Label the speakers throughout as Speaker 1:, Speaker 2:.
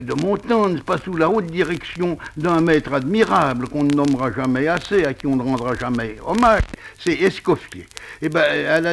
Speaker 1: de Montande, pas sous la haute direction d'un maître admirable qu'on ne nommera jamais assez, à qui on ne rendra jamais hommage, c'est Escoffier. Et ben,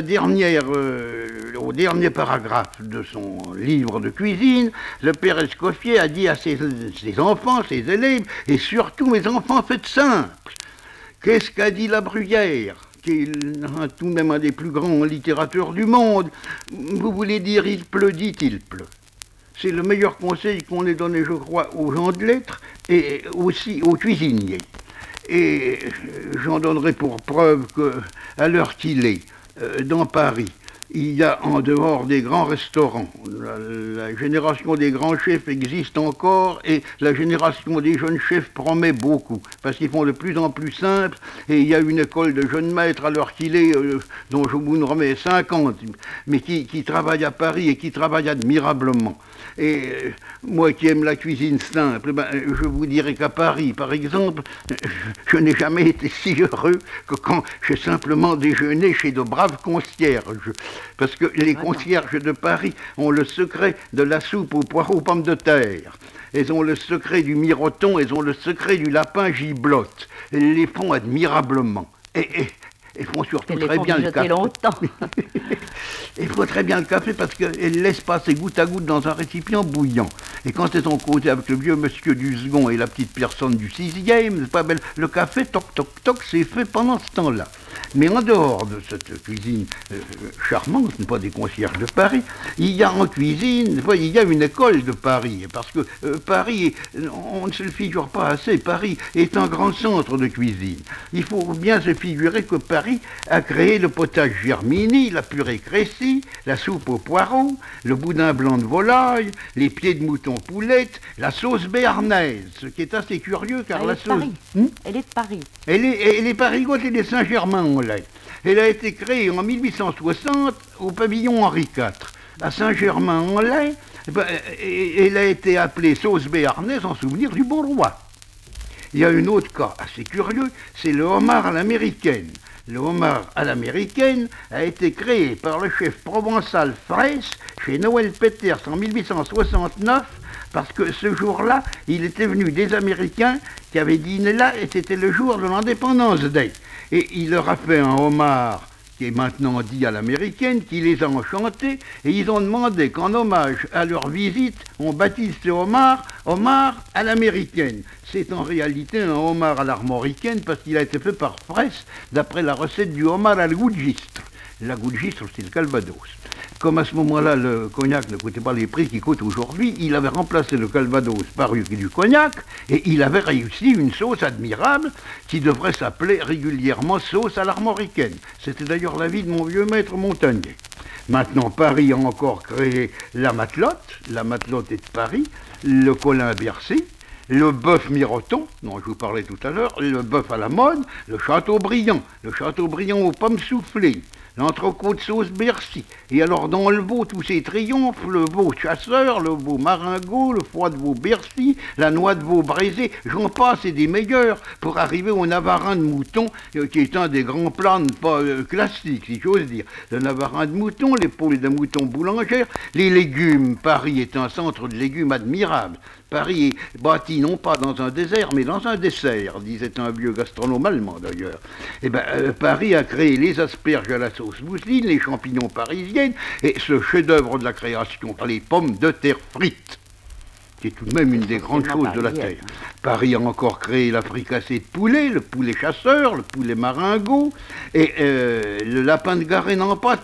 Speaker 1: au dernier paragraphe de son livre de cuisine, le père Escoffier a dit à ses enfants, ses élèves, et surtout mes enfants, faites simple. Qu'est-ce qu'a dit La Bruyère, qui est tout de même un des plus grands littérateurs du monde? Vous voulez dire il pleut, dit-il pleut. C'est le meilleur conseil qu'on ait donné, je crois, aux gens de lettres et aussi aux cuisiniers. Et j'en donnerai pour preuve qu'à l'heure qu'il est, dans Paris, il y a en dehors des grands restaurants, la génération des grands chefs existe encore et la génération des jeunes chefs promet beaucoup parce qu'ils font de plus en plus simple et il y a une école de jeunes maîtres à l'heure qu'il est, dont je vous remets 50, mais qui travaillent à Paris et qui travaillent admirablement. Et moi qui aime la cuisine simple, je vous dirais qu'à Paris, par exemple, je n'ai jamais été si heureux que quand j'ai simplement déjeuné chez de braves concierges. Parce que les concierges de Paris ont le secret de la soupe aux poireaux aux pommes de terre. Elles ont le secret du miroton, elles ont le secret du lapin giblotte. Elles les font admirablement. Elles font surtout très bien le café. Elles font très bien le café parce qu'elles laissent passer goutte à goutte dans un récipient bouillant. Et quand elles ont causé avec le vieux monsieur du second et la petite personne du sixième, c'est pas belle, le café, toc, toc, toc, c'est fait pendant ce temps-là. Mais en dehors de cette cuisine charmante, pas des concierges de Paris, il y a en cuisine, il y a une école de Paris, parce que Paris, on ne se le figure pas assez, Paris est un grand centre de cuisine. Il faut bien se figurer que Paris a créé le potage Germini, la purée Crécy, la soupe aux poireaux, le boudin blanc de volaille, les pieds de mouton poulette, la sauce béarnaise, ce qui est assez curieux car la sauce...
Speaker 2: Elle est de Paris.
Speaker 1: Elle est parigote et des Saint-Germain-en-Laye. Elle a été créée en 1860 au pavillon Henri IV. À Saint-Germain-en-Laye, elle a été appelée sauce béarnaise en souvenir du bon roi. Il y a un autre cas assez curieux, c'est le homard à l'américaine. Le homard à l'américaine a été créé par le chef provençal Fraisse chez Noël Peters en 1869 parce que ce jour-là, il était venu des Américains qui avaient dîné là et c'était le jour de l'Independence Day. Et il leur a fait un homard qui est maintenant dit à l'américaine, qui les a enchantés, et ils ont demandé qu'en hommage à leur visite, on baptise ce homard à l'américaine. C'est en réalité un homard à l'armoricaine parce qu'il a été fait par Fraisse d'après la recette du homard à la goût de gistre. La goût de gistre, c'est le Calvados. Comme à ce moment-là, le cognac ne coûtait pas les prix qu'il coûte aujourd'hui, il avait remplacé le Calvados par du cognac et il avait réussi une sauce admirable qui devrait s'appeler régulièrement sauce à l'armoricaine. C'était d'ailleurs l'avis de mon vieux maître Montagnier. Maintenant, Paris a encore créé la matelote est de Paris, le Colin Bercy, le bœuf miroton, dont je vous parlais tout à l'heure, le bœuf à la mode, le Châteaubriand aux pommes soufflées, l'entrecôte sauce Bercy. Et alors dans le veau, tous ces triomphes, le veau chasseur, le veau maringot, le foie de veau Bercy, la noix de veau braisée, j'en passe et des meilleurs, pour arriver au navarin de mouton, qui est un des grands plats pas classiques, si j'ose dire. Le navarin de mouton, l'épaule de mouton boulangère, les légumes. Paris est un centre de légumes admirable. Paris est bâti non pas dans un désert, mais dans un dessert, disait un vieux gastronome allemand d'ailleurs. Paris a créé les asperges à la sauce mousseline, les champignons parisiennes, et ce chef-d'œuvre de la création, les pommes de terre frites, qui est tout de même une des grandes choses de la terre. Paris a encore créé la fricassée de poulet, le poulet chasseur, le poulet maringot, et le lapin de Garenne en pâte.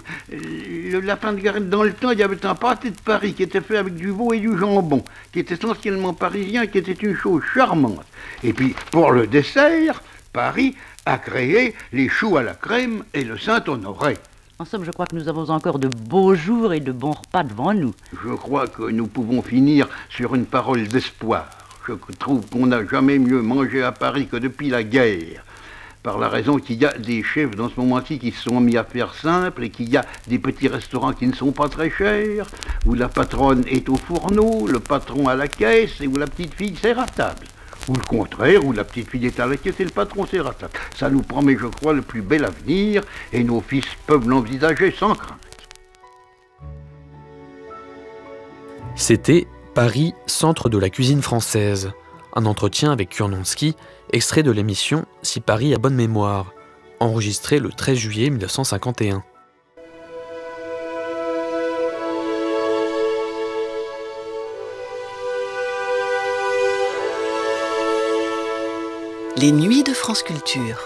Speaker 1: Le lapin de Garenne, dans le temps, il y avait un pâté de Paris qui était fait avec du veau et du jambon, qui était essentiellement parisien, qui était une chose charmante. Et puis, pour le dessert, Paris a créé les choux à la crème et le Saint-Honoré.
Speaker 2: En somme, je crois que nous avons encore de beaux jours et de bons repas devant nous.
Speaker 1: Je crois que nous pouvons finir sur une parole d'espoir. Je trouve qu'on n'a jamais mieux mangé à Paris que depuis la guerre. Par la raison qu'il y a des chefs dans ce moment-ci qui se sont mis à faire simple et qu'il y a des petits restaurants qui ne sont pas très chers, où la patronne est au fourneau, le patron à la caisse et où la petite fille sert à table. Ou le contraire, où la petite fille est à la caisse et le patron sert à table. Ça nous promet, je crois, le plus bel avenir et nos fils peuvent l'envisager sans crainte.
Speaker 3: C'était Paris, centre de la cuisine française. Un entretien avec Kurnonsky, extrait de l'émission « Si Paris a bonne mémoire », enregistré le 13 juillet 1951.
Speaker 4: Les nuits de France Culture.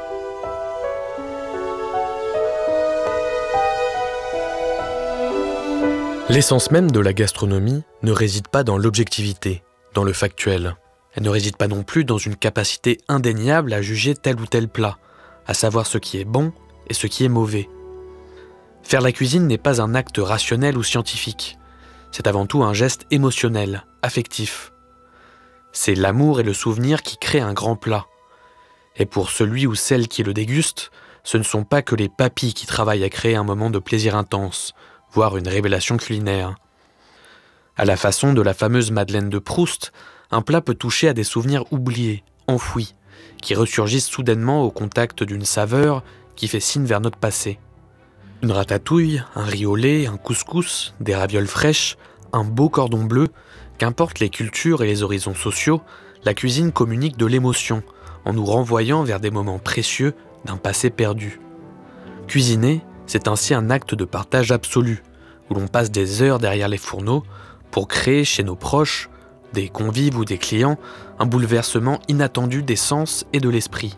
Speaker 3: L'essence même de la gastronomie ne réside pas dans l'objectivité, dans le factuel. Elle ne réside pas non plus dans une capacité indéniable à juger tel ou tel plat, à savoir ce qui est bon et ce qui est mauvais. Faire la cuisine n'est pas un acte rationnel ou scientifique. C'est avant tout un geste émotionnel, affectif. C'est l'amour et le souvenir qui créent un grand plat. Et pour celui ou celle qui le déguste, ce ne sont pas que les papilles qui travaillent à créer un moment de plaisir intense, voire une révélation culinaire. À la façon de la fameuse Madeleine de Proust, un plat peut toucher à des souvenirs oubliés, enfouis, qui ressurgissent soudainement au contact d'une saveur qui fait signe vers notre passé. Une ratatouille, un riz au lait, un couscous, des ravioles fraîches, un beau cordon bleu, qu'importent les cultures et les horizons sociaux, la cuisine communique de l'émotion, en nous renvoyant vers des moments précieux d'un passé perdu. Cuisiner, c'est ainsi un acte de partage absolu, où l'on passe des heures derrière les fourneaux pour créer chez nos proches, des convives ou des clients, un bouleversement inattendu des sens et de l'esprit.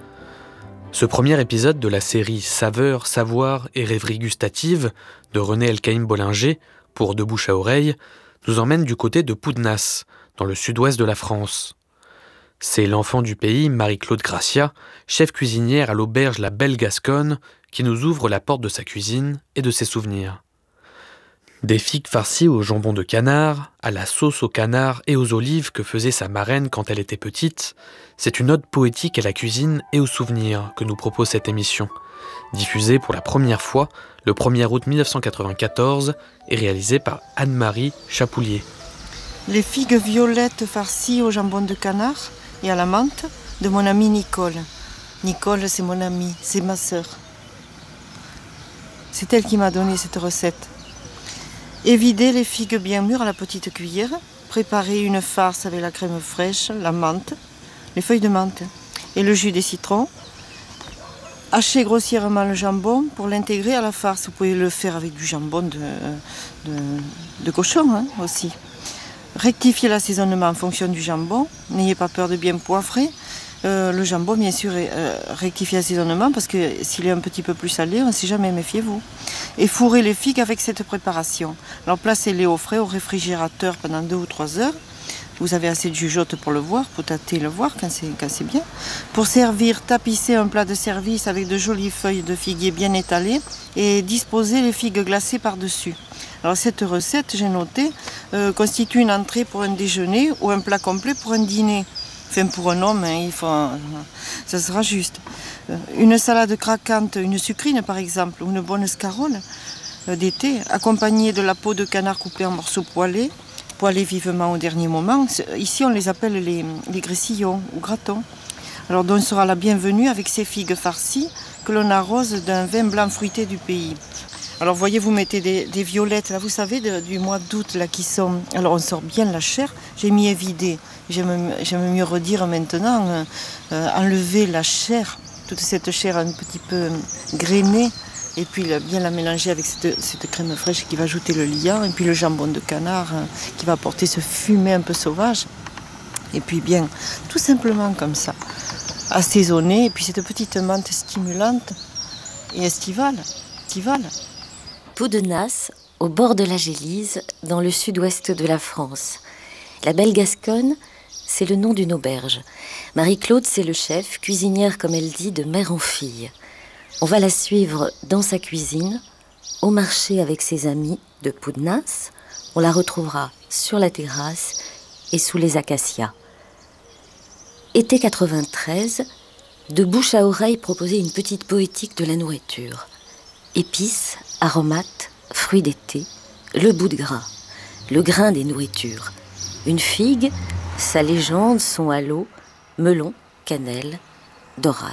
Speaker 3: Ce premier épisode de la série Saveurs, Savoir et Rêveries gustatives de René Elkaïm Bollinger pour De bouche à oreille nous emmène du côté de Poudnas, dans le sud-ouest de la France. C'est l'enfant du pays, Marie-Claude Gracia, chef cuisinière à l'auberge La Belle Gasconne, qui nous ouvre la porte de sa cuisine et de ses souvenirs. Des figues farcies au jambon de canard, à la sauce au canard et aux olives que faisait sa marraine quand elle était petite, c'est une ode poétique à la cuisine et aux souvenirs que nous propose cette émission, diffusée pour la première fois le 1er août 1994 et réalisée par Anne-Marie Chapoulier.
Speaker 5: Les figues violettes farcies au jambon de canard et à la menthe de mon amie Nicole. Nicole, c'est mon amie, c'est ma sœur. C'est elle qui m'a donné cette recette. Évider les figues bien mûres à la petite cuillère. Préparer une farce avec la crème fraîche, la menthe, les feuilles de menthe et le jus des citrons. Hacher grossièrement le jambon pour l'intégrer à la farce. Vous pouvez le faire avec du jambon de cochon aussi. Rectifier l'assaisonnement en fonction du jambon. N'ayez pas peur de bien poivrer. Le jambon, bien sûr, rectifier l'assaisonnement parce que s'il est un petit peu plus salé, on ne sait jamais, méfiez-vous. Et fourrer les figues avec cette préparation. Alors placez-les au frais au réfrigérateur pendant 2 ou 3 heures. Vous avez assez de jugeote pour le voir, pour tâter le voir quand c'est bien. Pour servir, tapissez un plat de service avec de jolies feuilles de figuier bien étalées et disposez les figues glacées par-dessus. Alors cette recette, j'ai noté, constitue une entrée pour un déjeuner ou un plat complet pour un dîner. Enfin, pour un homme, ça sera juste. Une salade craquante, une sucrine par exemple, ou une bonne scarole d'été, accompagnée de la peau de canard coupée en morceaux poêlés vivement au dernier moment. Ici, on les appelle les gressillons ou gratons. Alors, on sera la bienvenue avec ces figues farcies que l'on arrose d'un vin blanc fruité du pays. Alors, voyez, vous mettez des violettes, là, vous savez, du mois d'août, là, qui sont... Alors, on sort bien la chair. J'ai mis évider. J'aime mieux redire maintenant, enlever la chair, toute cette chair un petit peu grainée, et puis bien la mélanger avec cette crème fraîche qui va ajouter le liant, et puis le jambon de canard qui va apporter ce fumet un peu sauvage. Et puis bien, tout simplement comme ça, assaisonner, et puis cette petite menthe stimulante et estivale.
Speaker 6: Poudnas, au bord de la Gélise, dans le sud-ouest de la France. La Belle Gasconne, c'est le nom d'une auberge. Marie-Claude, c'est le chef, cuisinière, comme elle dit, de mère en fille. On va la suivre dans sa cuisine, au marché avec ses amis de Poudnas. On la retrouvera sur la terrasse et sous les acacias. Été 93, De bouche à oreille proposait une petite poétique de la nourriture. Épices, aromates, fruits d'été, le bout de gras, le grain des nourritures. Une figue, sa légende, son halo, melon, cannelle, dorade.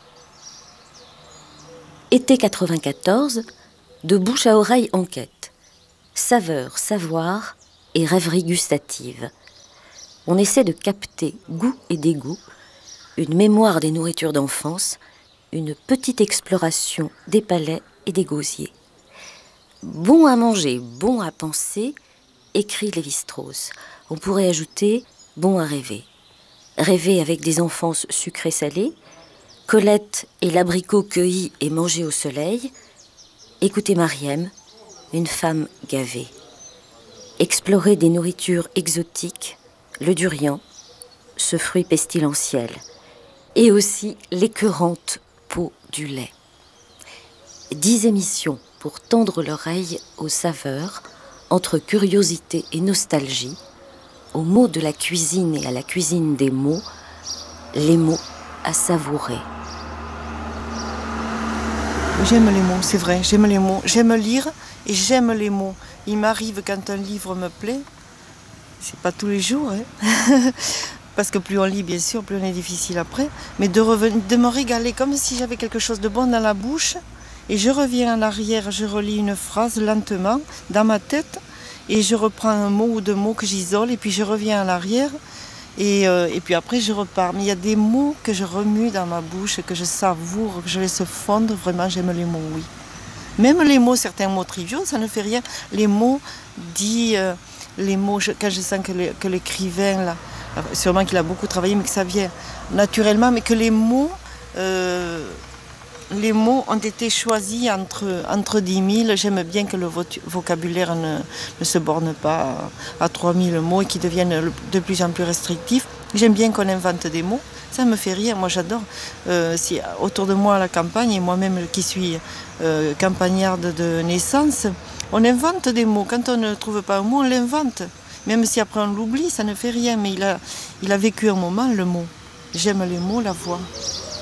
Speaker 6: Été 94, De bouche à oreille enquête. Saveurs, savoir et rêverie gustative. On essaie de capter goût et dégoût, une mémoire des nourritures d'enfance, une petite exploration des palais et des gosiers. Bon à manger, bon à penser, écrit Lévi-Strauss. On pourrait ajouter bon à rêver. Rêver avec des enfances sucrées-salées, Colette et l'abricot cueilli et mangé au soleil, écouter Mariem, une femme gavée. Explorer des nourritures exotiques, le durian, ce fruit pestilentiel, et aussi l'écœurante peau du lait. 10 émissions pour tendre l'oreille aux saveurs, entre curiosité et nostalgie, aux mots de la cuisine et à la cuisine des mots, les mots à savourer.
Speaker 5: J'aime les mots, c'est vrai, j'aime les mots. J'aime lire et j'aime les mots. Il m'arrive quand un livre me plaît, c'est pas tous les jours, hein. Parce que plus on lit, bien sûr, plus on est difficile après, mais de me régaler comme si j'avais quelque chose de bon dans la bouche, et je reviens en arrière, je relis une phrase lentement dans ma tête, et je reprends un mot ou deux mots que j'isole, et puis je reviens en arrière, et puis après je repars. Mais il y a des mots que je remue dans ma bouche, que je savoure, que je laisse fondre. Vraiment, j'aime les mots, oui. Même les mots, certains mots triviaux, ça ne fait rien. Les mots dits, quand je sens que l'écrivain, là, sûrement qu'il a beaucoup travaillé, mais que ça vient naturellement, mais que les mots ont été choisis entre 10 000. J'aime bien que le vocabulaire ne se borne pas à 3 000 mots et qu'il devienne de plus en plus restrictif. J'aime bien qu'on invente des mots. Ça me fait rire, moi j'adore. Si autour de moi à la campagne, et moi-même qui suis campagnarde de naissance, on invente des mots. Quand on ne trouve pas un mot, on l'invente. Même si après on l'oublie, ça ne fait rien. Mais il a vécu un moment, le mot. J'aime les mots, la voix.